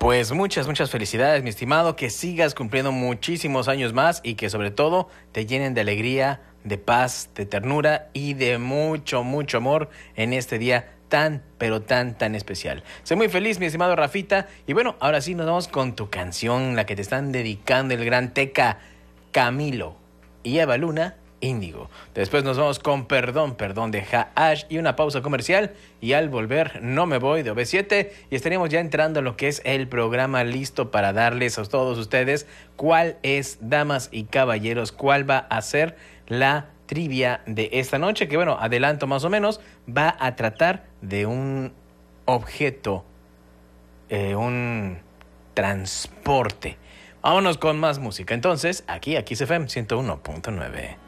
Pues muchas felicidades, mi estimado, que sigas cumpliendo muchísimos años más y que sobre todo te llenen de alegría, de paz, de ternura y de mucho amor en este día tan, pero tan especial. Soy muy feliz, mi estimado Rafita. Y bueno, ahora sí nos vamos con tu canción, la que te están dedicando el gran Teca, Camilo y Eva Luna, Índigo. Después nos vamos con Perdón de Ash y una pausa comercial. Y al volver, No Me Voy de OV7. Y estaríamos ya entrando en lo que es el programa listo para darles a todos ustedes cuál es, damas y caballeros, cuál va a ser la trivia de esta noche. Que bueno, adelanto más o menos, va a tratar de un objeto, un transporte. Vámonos con más música. Entonces, aquí CFM 101.9.